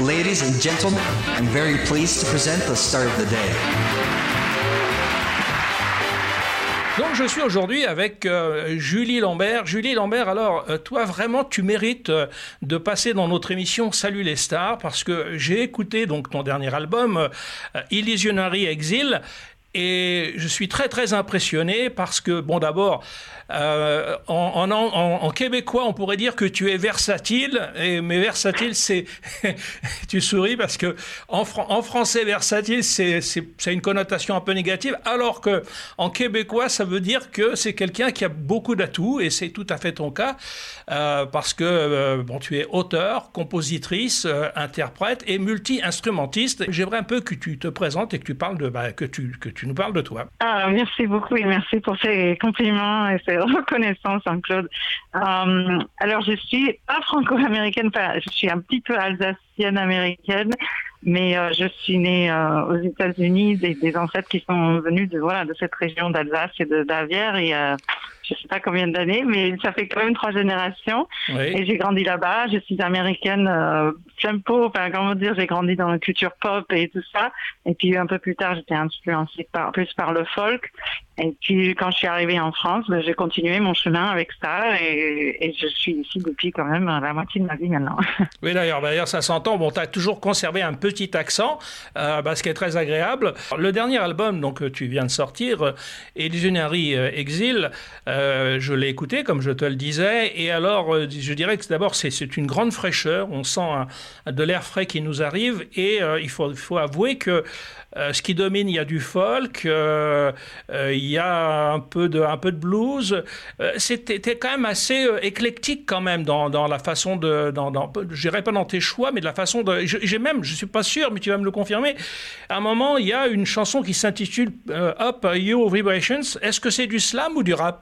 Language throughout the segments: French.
Ladies and gentlemen, I'm very pleased to present the star of the day. Donc je suis aujourd'hui avec Julie Lambert. Julie Lambert, alors toi vraiment tu mérites de passer dans notre émission Salut les stars parce que j'ai écouté donc ton dernier album Illusionary Exile et je suis très très impressionné parce que bon d'abord en québécois on pourrait dire que tu es versatile mais versatile c'est tu souris parce que en français versatile c'est une connotation un peu négative alors que en québécois ça veut dire que c'est quelqu'un qui a beaucoup d'atouts et c'est tout à fait ton cas parce que bon tu es auteur, compositrice, interprète et multi-instrumentiste. J'aimerais un peu que tu te présentes et que tu parles de que tu nous parles de toi. Merci beaucoup et merci pour ces compliments et ces reconnaissances, Jean-Claude. Alors, je suis pas franco-américaine, je suis un petit peu alsacienne-américaine, mais je suis née aux États-Unis, des ancêtres qui sont venus de cette région d'Alsace et de Bavière et je sais pas combien d'années, mais ça fait quand même 3 générations. Oui. Et j'ai grandi là-bas. Je suis américaine, tempo. Comment dire, j'ai grandi dans la culture pop et tout ça. Et puis un peu plus tard, j'étais influencée plus par le folk. Et puis quand je suis arrivée en France, j'ai continué mon chemin avec ça et je suis ici depuis quand même la moitié de ma vie maintenant. Oui, d'ailleurs, ça s'entend. Bon, tu as toujours conservé un petit accent, ce qui est très agréable. Le dernier album, donc tu viens de sortir, Illusionary Exile. Je l'ai écouté, comme je te le disais, et alors je dirais que d'abord c'est une grande fraîcheur, on sent de l'air frais qui nous arrive, et il faut avouer que ce qui domine, il y a du folk, il y a un peu de blues. T'es quand même assez éclectique quand même dans la façon de, je dirais pas dans tes choix, mais de la façon de. Je suis pas sûr, mais tu vas me le confirmer. À un moment, il y a une chanson qui s'intitule Up Your Vibrations. Est-ce que c'est du slam ou du rap?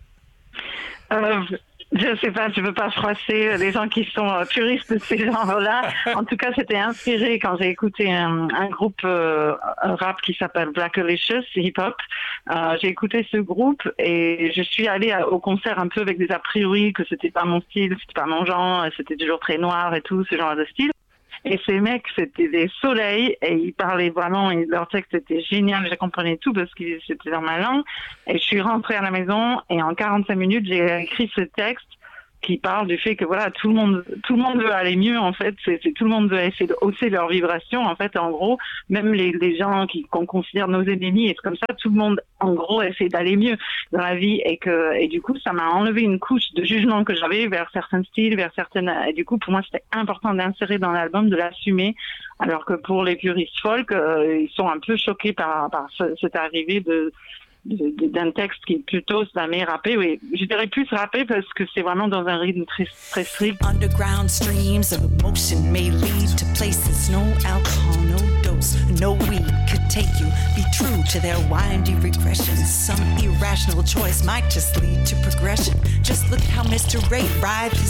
Je sais pas, je veux pas froisser les gens qui sont puristes de ces genres-là. En tout cas, c'était inspiré quand j'ai écouté un groupe rap qui s'appelle Blackalicious hip-hop. J'ai écouté ce groupe et je suis allée au concert un peu avec des a priori que c'était pas mon style, c'était pas mon genre, c'était toujours très noir et tout, ce genre de style. Et ces mecs, c'était des soleils et ils parlaient vraiment, et leur texte était génial, je comprenais tout parce que c'était dans ma langue. Et je suis rentrée à la maison et en 45 minutes, j'ai écrit ce texte qui parle du fait que voilà, tout le monde veut aller mieux en fait, c'est tout le monde veut essayer de hausser leur vibration en fait, en gros, même les gens qu'on considère nos ennemis et comme ça, tout le monde en gros essaie d'aller mieux dans la vie et du coup ça m'a enlevé une couche de jugement que j'avais vers certains styles, vers certaines, et du coup pour moi c'était important d'insérer dans l'album, de l'assumer, alors que pour les puristes folk, ils sont un peu choqués par cette arrivée d'un texte qui est plutôt slamé, rappé, oui. Je dirais plus rappé parce que c'est vraiment dans un rythme très, très strict. Underground streams of emotion may lead to places no alcohol, no dose, no weed could take you. Be true to their windy regressions. Some irrational choice might just lead to progression. Just look how Mr. Ray writhed his